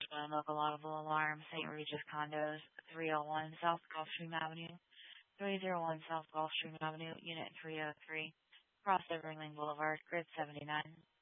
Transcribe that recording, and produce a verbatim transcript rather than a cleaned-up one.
one local audible alarm, Saint Regis Condos, three oh one South Gulfstream Avenue, three oh one South Gulfstream Avenue, Unit three oh three, across Everling Boulevard, Grid seventy-nine.